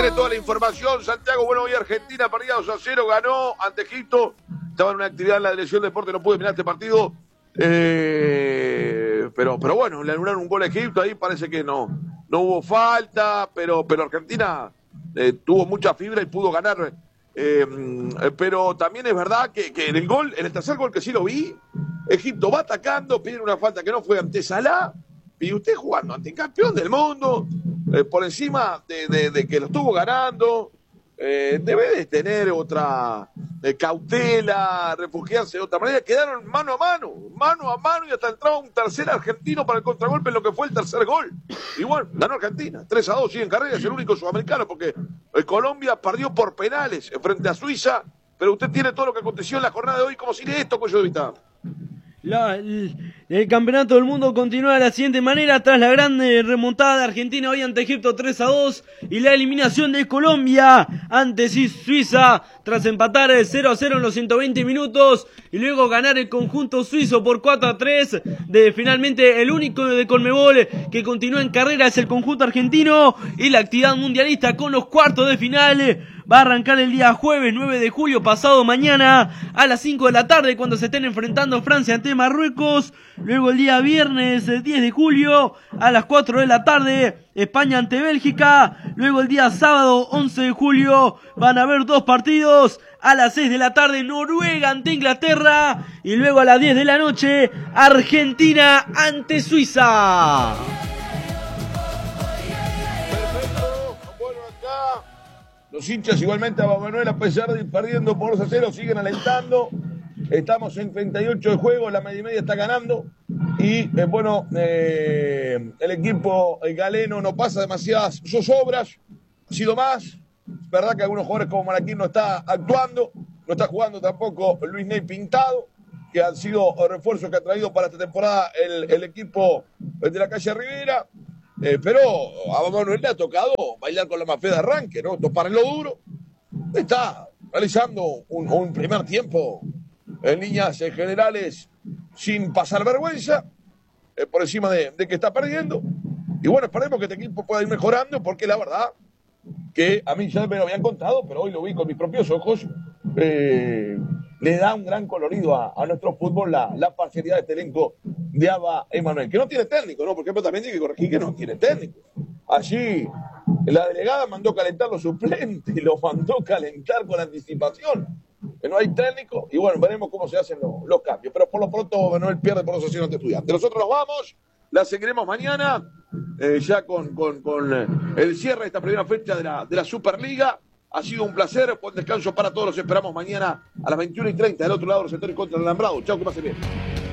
tiene toda la información. Santiago, bueno, hoy Argentina perdía 2-0, ganó ante Egipto. Estaba en una actividad en la Dirección de Deporte, no pude mirar este partido. Pero bueno, le anularon un gol a Egipto, ahí parece que no hubo falta, pero Argentina tuvo mucha fibra y pudo ganar. Pero también es verdad que en el tercer gol que sí lo vi, Egipto va atacando, pide una falta que no fue ante Salah, y usted jugando ante el campeón del mundo, por encima de que lo estuvo ganando, debe de tener otra cautela, refugiarse de otra manera. Quedaron mano a mano, y hasta entraba un tercer argentino para el contragolpe en lo que fue el tercer gol. Y bueno, ganó Argentina, 3-2, sigue en carrera, es el único sudamericano, porque Colombia perdió por penales frente a Suiza, pero usted tiene todo lo que aconteció en la jornada de hoy. ¿Cómo sigue esto, Cuello de Vista? El campeonato del mundo continúa de la siguiente manera: tras la gran remontada de Argentina hoy ante Egipto 3-2 y la eliminación de Colombia ante Suiza tras empatar 0-0 en los 120 minutos y luego ganar el conjunto suizo por 4-3. Finalmente el único de Conmebol que continúa en carrera es el conjunto argentino, y la actividad mundialista con los cuartos de final va a arrancar el día jueves 9 de julio, pasado mañana, a las 5 de la tarde, cuando se estén enfrentando Francia ante Marruecos. Luego el día viernes 10 de julio, a las 4 de la tarde, España ante Bélgica. Luego el día sábado 11 de julio van a haber dos partidos. A las 6 de la tarde, Noruega ante Inglaterra. Y luego a las 10 de la noche, Argentina ante Suiza. Los hinchas igualmente a Manuel, a pesar de ir perdiendo por 2-0, siguen alentando. Estamos en 38 de juego, la media y media está ganando. Y el equipo galeno no pasa demasiadas zozobras. Ha sido más. Es verdad que algunos jugadores como Malaquín no está actuando. No está jugando tampoco Luis Ney Pintado, que han sido refuerzos que ha traído para esta temporada el equipo de la calle Rivera. Pero a Manuel le ha tocado bailar con la mafia de arranque, ¿no? Topar en lo duro. Está realizando un primer tiempo en líneas generales sin pasar vergüenza, por encima de que está perdiendo. Y bueno, esperemos que este equipo pueda ir mejorando, porque la verdad que a mí ya me lo habían contado, pero hoy lo vi con mis propios ojos. Le da un gran colorido a nuestro fútbol la parcialidad de este elenco de Abba Emanuel, que no tiene técnico, ¿no? Porque también tiene que corregir que no tiene técnico. Allí la delegada mandó calentar los suplentes, lo mandó calentar con anticipación. Que no hay técnico, y bueno, veremos cómo se hacen los cambios. Pero por lo pronto Manuel pierde por 2-0 ante Estudiantes. Nosotros nos vamos, la seguiremos mañana, ya con el cierre de esta primera fecha de la Superliga. Ha sido un placer, buen descanso para todos, los esperamos mañana a las 21:30 del otro lado del sector y contra el alambrado. Chao, que pasen bien.